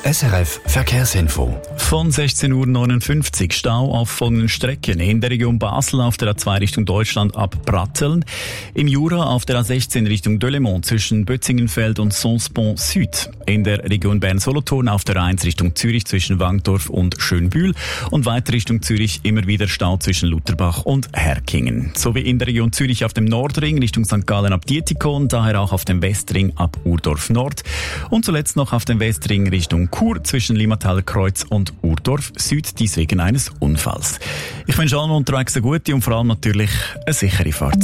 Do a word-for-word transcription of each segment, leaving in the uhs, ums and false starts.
S R F Verkehrsinfo. Von sechzehn Uhr neunundfünfzig Stau auf folgenden Strecken. In der Region Basel auf der A zwei Richtung Deutschland ab Bratteln. Im Jura auf der A sechzehn Richtung Delémont zwischen Bötzingenfeld und Sonsbon Süd. In der Region Bern-Solothurn auf der A eins Richtung Zürich zwischen Wankdorf und Schönbühl. Und weiter Richtung Zürich immer wieder Stau zwischen Lutherbach und Herkingen. Sowie in der Region Zürich auf dem Nordring Richtung Sankt Gallen ab Dietikon, daher auch auf dem Westring ab Urdorf Nord. Und zuletzt noch auf dem Westring Richtung Chur zwischen Limmataler Kreuz und Urdorf Süd, dies wegen eines Unfalls. Ich wünsche allen unterwegs eine gute und vor allem natürlich eine sichere Fahrt.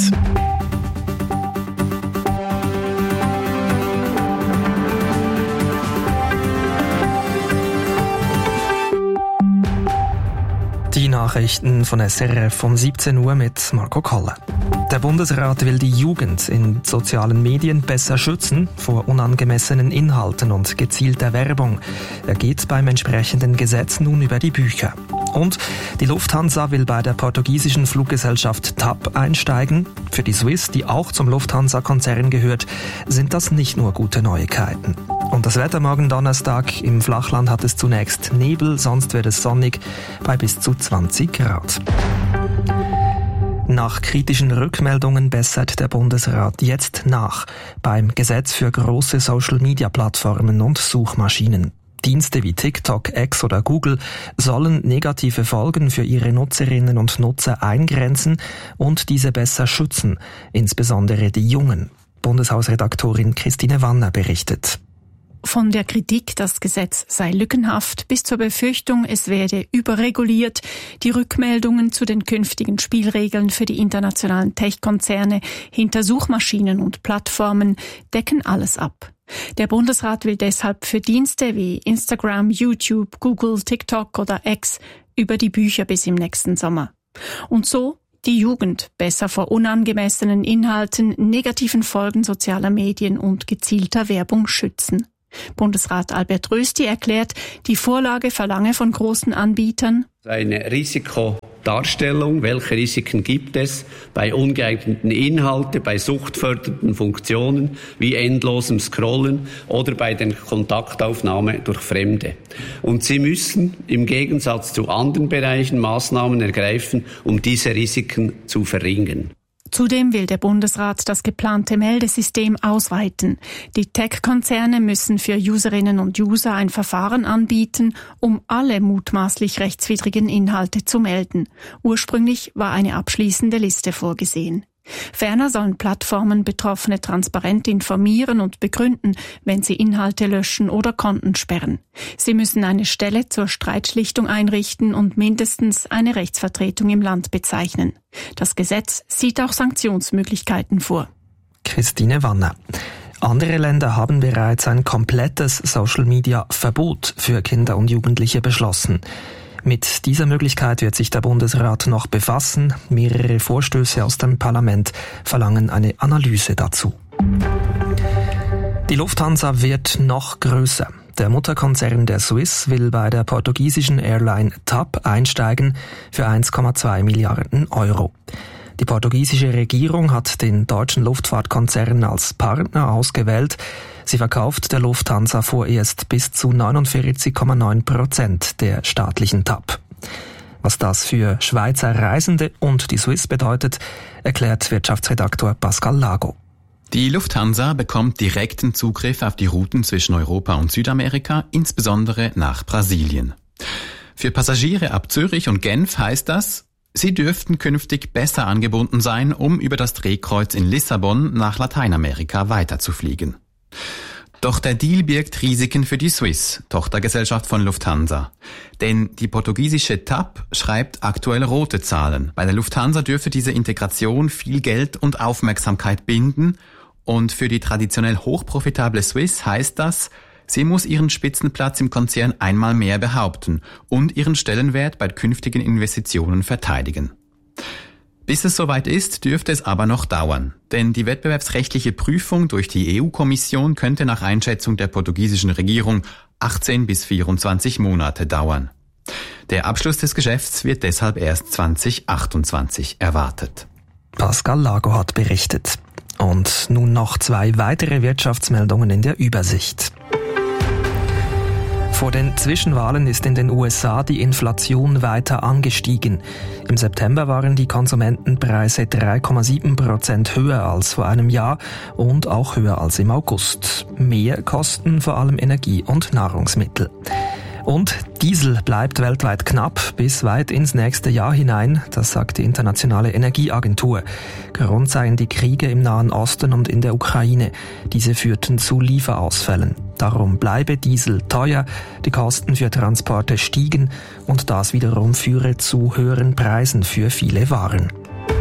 Die Nachrichten von S R F um siebzehn Uhr mit Marco Koller. Der Bundesrat will die Jugend in sozialen Medien besser schützen vor unangemessenen Inhalten und gezielter Werbung. Er geht beim entsprechenden Gesetz nun über die Bücher. Und die Lufthansa will bei der portugiesischen Fluggesellschaft T A P einsteigen. Für die Swiss, die auch zum Lufthansa-Konzern gehört, sind das nicht nur gute Neuigkeiten. Und das Wetter morgen Donnerstag. Im Flachland hat es zunächst Nebel, sonst wird es sonnig bei bis zu zwanzig Grad. Nach kritischen Rückmeldungen bessert der Bundesrat jetzt nach beim Gesetz für große Social-Media-Plattformen und Suchmaschinen. Dienste wie TikTok, X oder Google sollen negative Folgen für ihre Nutzerinnen und Nutzer eingrenzen und diese besser schützen, insbesondere die Jungen. Bundeshausredaktorin Christine Wanner berichtet. Von der Kritik, das Gesetz sei lückenhaft, bis zur Befürchtung, es werde überreguliert, die Rückmeldungen zu den künftigen Spielregeln für die internationalen Tech-Konzerne hinter Suchmaschinen und Plattformen decken alles ab. Der Bundesrat will deshalb für Dienste wie Instagram, YouTube, Google, TikTok oder X über die Bücher bis im nächsten Sommer. Und so die Jugend besser vor unangemessenen Inhalten, negativen Folgen sozialer Medien und gezielter Werbung schützen. Bundesrat Albert Rösti erklärt, die Vorlage verlange von großen Anbietern eine Risikodarstellung, welche Risiken gibt es bei ungeeigneten Inhalten, bei suchtfördernden Funktionen wie endlosem Scrollen oder bei der Kontaktaufnahme durch Fremde. Und sie müssen im Gegensatz zu anderen Bereichen Maßnahmen ergreifen, um diese Risiken zu verringern. Zudem will der Bundesrat das geplante Meldesystem ausweiten. Die Tech-Konzerne müssen für Userinnen und User ein Verfahren anbieten, um alle mutmaßlich rechtswidrigen Inhalte zu melden. Ursprünglich war eine abschließende Liste vorgesehen. Ferner sollen Plattformen Betroffene transparent informieren und begründen, wenn sie Inhalte löschen oder Konten sperren. Sie müssen eine Stelle zur Streitschlichtung einrichten und mindestens eine Rechtsvertretung im Land bezeichnen. Das Gesetz sieht auch Sanktionsmöglichkeiten vor. Christine Wanner. Andere Länder haben bereits ein komplettes Social-Media-Verbot für Kinder und Jugendliche beschlossen. Mit dieser Möglichkeit wird sich der Bundesrat noch befassen. Mehrere Vorstöße aus dem Parlament verlangen eine Analyse dazu. Die Lufthansa wird noch größer. Der Mutterkonzern der Swiss will bei der portugiesischen Airline T A P einsteigen für eins Komma zwei Milliarden Euro. Die portugiesische Regierung hat den deutschen Luftfahrtkonzern als Partner ausgewählt. Sie verkauft der Lufthansa vorerst bis zu neunundvierzig Komma neun Prozent der staatlichen T A P. Was das für Schweizer Reisende und die Swiss bedeutet, erklärt Wirtschaftsredaktor Pascal Lago. Die Lufthansa bekommt direkten Zugriff auf die Routen zwischen Europa und Südamerika, insbesondere nach Brasilien. Für Passagiere ab Zürich und Genf heißt das, sie dürften künftig besser angebunden sein, um über das Drehkreuz in Lissabon nach Lateinamerika weiterzufliegen. Doch der Deal birgt Risiken für die Swiss, Tochtergesellschaft von Lufthansa. Denn die portugiesische T A P schreibt aktuell rote Zahlen. Bei der Lufthansa dürfte diese Integration viel Geld und Aufmerksamkeit binden. Und für die traditionell hochprofitable Swiss heißt das, sie muss ihren Spitzenplatz im Konzern einmal mehr behaupten und ihren Stellenwert bei künftigen Investitionen verteidigen. Bis es soweit ist, dürfte es aber noch dauern. Denn die wettbewerbsrechtliche Prüfung durch die E U-Kommission könnte nach Einschätzung der portugiesischen Regierung achtzehn bis vierundzwanzig Monate dauern. Der Abschluss des Geschäfts wird deshalb erst zwanzig achtundzwanzig erwartet. Pascal Lago hat berichtet. Und nun noch zwei weitere Wirtschaftsmeldungen in der Übersicht. Vor den Zwischenwahlen ist in den U S A die Inflation weiter angestiegen. Im September waren die Konsumentenpreise drei Komma sieben Prozent höher als vor einem Jahr und auch höher als im August. Mehr kosten vor allem Energie und Nahrungsmittel. Und Diesel bleibt weltweit knapp bis weit ins nächste Jahr hinein, das sagt die Internationale Energieagentur. Grund seien die Kriege im Nahen Osten und in der Ukraine. Diese führten zu Lieferausfällen. Darum bleibe Diesel teuer, die Kosten für Transporte stiegen und das wiederum führe zu höheren Preisen für viele Waren.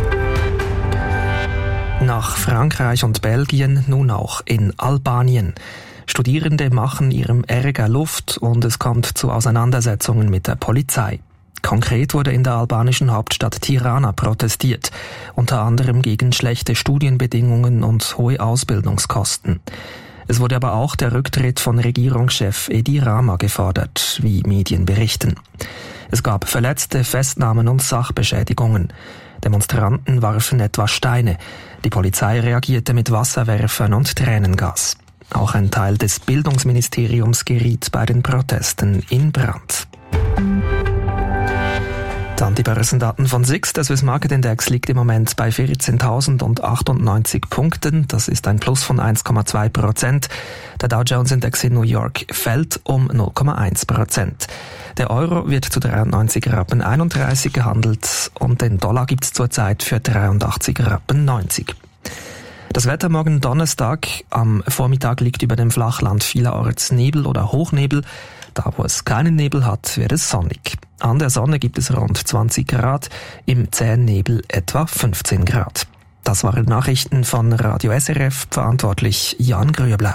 Nach Frankreich und Belgien nun auch in Albanien. Studierende machen ihrem Ärger Luft und es kommt zu Auseinandersetzungen mit der Polizei. Konkret wurde in der albanischen Hauptstadt Tirana protestiert, unter anderem gegen schlechte Studienbedingungen und hohe Ausbildungskosten. Es wurde aber auch der Rücktritt von Regierungschef Edi Rama gefordert, wie Medien berichten. Es gab Verletzte, Festnahmen und Sachbeschädigungen. Demonstranten warfen etwa Steine. Die Polizei reagierte mit Wasserwerfern und Tränengas. Auch ein Teil des Bildungsministeriums geriet bei den Protesten in Brand. Dann die Börsendaten von S I X. Der Swiss Market Index liegt im Moment bei vierzehntausendneunundachtzig Punkten. Das ist ein Plus von eins Komma zwei Prozent. Der Dow Jones Index in New York fällt um null Komma eins Prozent. Der Euro wird zu dreiundneunzig Rappen einunddreißig gehandelt und den Dollar gibt es zurzeit für dreiundachtzig Rappen neunzig. Das Wetter morgen Donnerstag. Am Vormittag liegt über dem Flachland vielerorts Nebel oder Hochnebel. Da, wo es keinen Nebel hat, wird es sonnig. An der Sonne gibt es rund zwanzig Grad, im zähen Nebel etwa fünfzehn Grad. Das waren Nachrichten von Radio S R F, verantwortlich Jan Grüebler.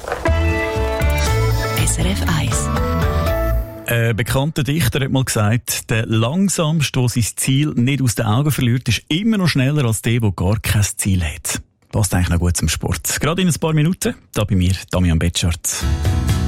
S R F eins. Ein bekannter Dichter hat mal gesagt, der langsamste, der sein Ziel nicht aus den Augen verliert, ist immer noch schneller als der, der gar kein Ziel hat. Passt eigentlich noch gut zum Sport. Gerade in ein paar Minuten, da bei mir Damian Betschart.